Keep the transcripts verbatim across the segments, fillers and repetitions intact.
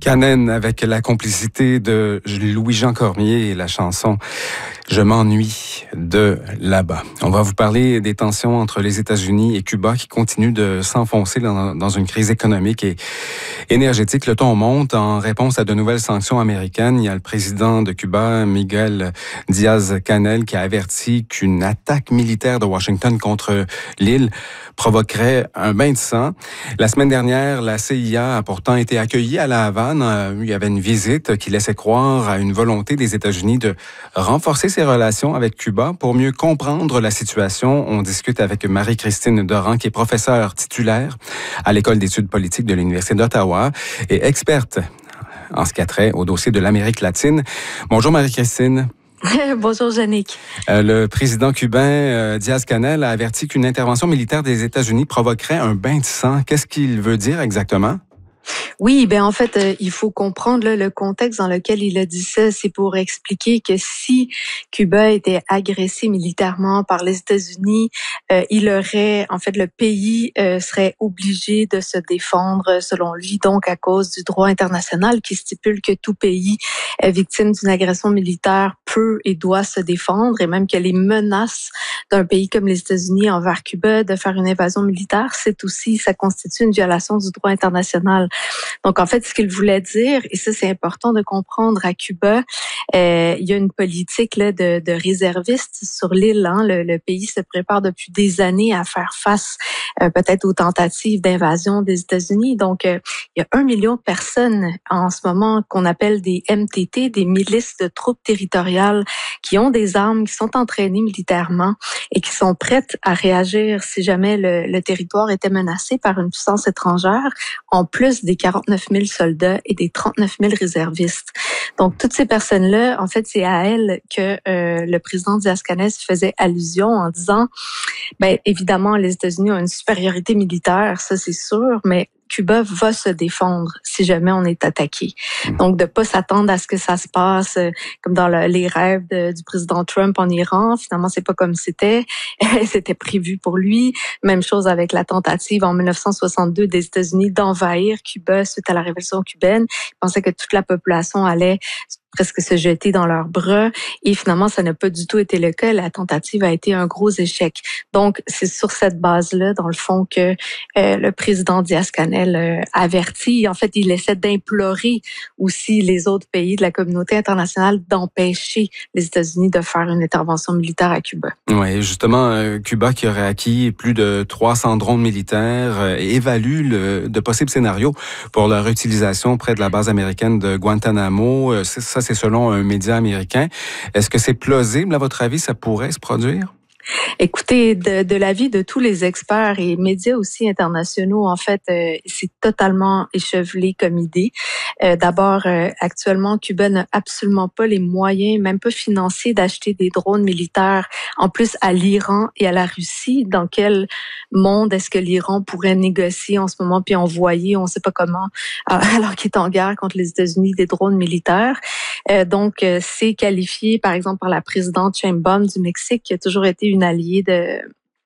Canel avec la complicité de Louis-Jean Cormier et la chanson « Je m'ennuie de là-bas ». On va vous parler des tensions entre les États-Unis et Cuba qui continuent de s'enfoncer dans, dans une crise économique et énergétique. Le ton monte en réponse à de nouvelles sanctions américaines. Il y a le président de Cuba, Miguel Díaz-Canel, qui a averti qu'une attaque militaire de Washington contre l'île provoquerait un bain de sang. La semaine dernière, la C I A a pourtant été accueillie à La Havane. Il y avait une visite qui laissait croire à une volonté des États-Unis de renforcer ses relations avec Cuba pour mieux comprendre la situation. On discute avec Marie-Christine Doran, qui est professeure titulaire à l'École d'études politiques de l'Université d'Ottawa et experte en ce qui a trait au dossier de l'Amérique latine. Bonjour Marie-Christine. Bonjour, Yannick. Euh, le président cubain euh, Díaz-Canel a averti qu'une intervention militaire des États-Unis provoquerait un bain de sang. Qu'est-ce qu'il veut dire exactement? Oui, ben en fait, euh, il faut comprendre là, le contexte dans lequel il a dit ça. C'est pour expliquer que si Cuba était agressé militairement par les États-Unis, euh, il aurait, en fait, le pays euh, serait obligé de se défendre, selon lui, donc à cause du droit international qui stipule que tout pays euh, victime d'une agression militaire peut et doit se défendre, et même que les menaces d'un pays comme les États-Unis envers Cuba de faire une invasion militaire, c'est aussi, ça constitue une violation du droit international. Donc, en fait, ce qu'il voulait dire, et ça, c'est important de comprendre à Cuba, euh, il y a une politique là, de, de réservistes sur l'île. Hein. Le, le pays se prépare depuis des années à faire face euh, peut-être aux tentatives d'invasion des États-Unis. Donc, euh, il y a un million de personnes en ce moment qu'on appelle des M T T, des milices de troupes territoriales, qui ont des armes, qui sont entraînées militairement et qui sont prêtes à réagir si jamais le, le territoire était menacé par une puissance étrangère, en plus des quarante-neuf mille soldats et des trente-neuf mille réservistes. Donc, toutes ces personnes-là, en fait, c'est à elles que euh, le président Díaz-Canel faisait allusion en disant, ben évidemment, les États-Unis ont une supériorité militaire, ça c'est sûr, mais Cuba va se défendre si jamais on est attaqué. Donc, de pas s'attendre à ce que ça se passe euh, comme dans le, les rêves de, du président Trump en Iran. Finalement, c'est pas comme c'était. C'était prévu pour lui. Même chose avec la tentative en dix-neuf cent soixante-deux des États-Unis d'envahir Cuba suite à la révolution cubaine. Ils pensaient que toute la population allait presque se jeter dans leurs bras. Et finalement, ça n'a pas du tout été le cas. La tentative a été un gros échec. Donc, c'est sur cette base-là, dans le fond, que euh, le président Díaz-Canel euh, avertit. En fait, il essaie d'implorer aussi les autres pays de la communauté internationale d'empêcher les États-Unis de faire une intervention militaire à Cuba. Oui, justement, euh, Cuba qui aurait acquis plus de trois cents drones militaires euh, évalue le, de possibles scénarios pour leur utilisation près de la base américaine de Guantanamo. Euh, ça, c'est selon un média américain. Est-ce que c'est plausible, à votre avis, ça pourrait se produire? Écoutez, de, de l'avis de tous les experts et médias aussi internationaux, en fait, euh, c'est totalement échevelé comme idée. Euh, d'abord, euh, actuellement, Cuba n'a absolument pas les moyens, même pas financiers, d'acheter des drones militaires, en plus à l'Iran et à la Russie. Dans quel monde est-ce que l'Iran pourrait négocier en ce moment puis envoyer, on ne sait pas comment, alors qu'il est en guerre contre les États-Unis, des drones militaires? Euh, donc, euh, c'est qualifié, par exemple, par la présidente Sheinbaum du Mexique, qui a toujours été une alliée de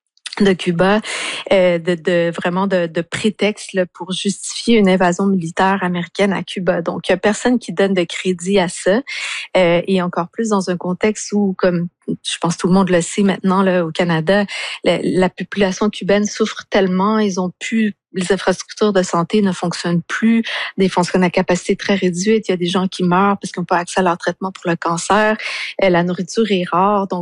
de Cuba, euh, de, de vraiment de, de prétexte là, pour justifier une invasion militaire américaine à Cuba. Donc, il y a personne qui donne de crédit à ça, euh, et encore plus dans un contexte où, comme je pense que tout le monde le sait maintenant là, au Canada, la, la population cubaine souffre tellement, ils ont pu les infrastructures de santé ne fonctionnent plus, des fonctionnent à capacité très réduite, il y a des gens qui meurent parce qu'ils n'ont pas accès à leur traitement pour le cancer, la nourriture est rare, donc